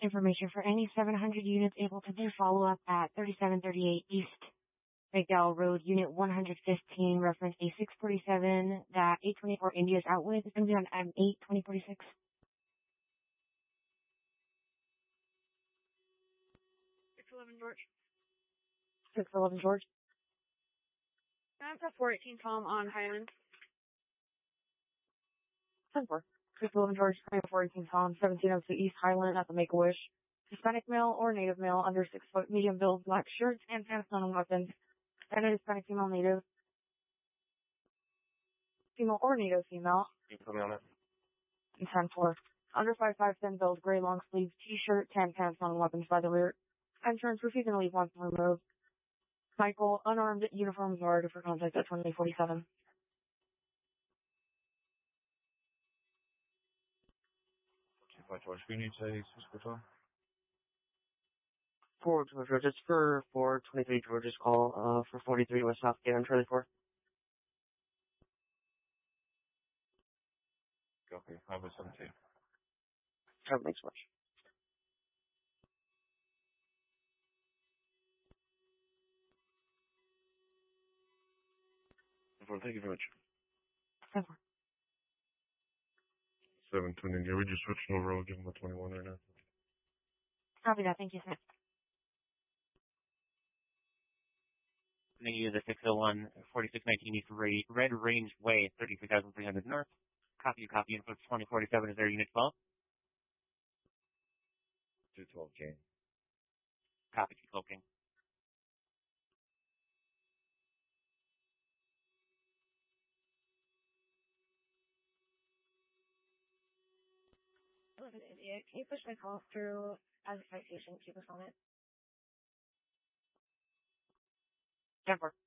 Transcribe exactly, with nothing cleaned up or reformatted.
Information for any seven hundred units able to do follow-up at thirty-seven thirty-eight East McDowell Road, Unit one hundred fifteen, reference A six forty-seven, that eight twenty-four India is out with. It's going to be on M eight twenty forty-six. six eleven George. six eleven George. I'm at four eighteen Tom on Highland. ten four. six eleven George, four eighteen Tom, seventeen oh two East Highland at the Make-A-Wish. Hispanic male or native male under six foot, medium build, black shirts and pants on weapons. And a Hispanic female native. Female or native female. You can put me on it. And ten four. Under five five, thin build, gray long sleeve t-shirt, tan pants on weapons by the rear. Entrance, refuse and leave once removed. Michael, unarmed, uniforms ordered for contact at twenty forty-seven. George, we need to say Cisco. four George, it's for four twenty-three George's call, uh, for forty-three West Southgate on Charlie four. Okay, I was seventeen. Thanks so much. Thank you very much. ten four. seven twenty, yeah, we just switched over, I'll give him a twenty-one right now. Copy that, thank you, sir. Negative six oh one, forty-six nineteen East Red Range Way, thirty-three thousand three hundred North. Copy, copy, info twenty forty-seven, is there unit twelve? two twelve King. Copy, two twelve King. eleven idiot. Can you push my call through as a citation? Keep us on it. ten four.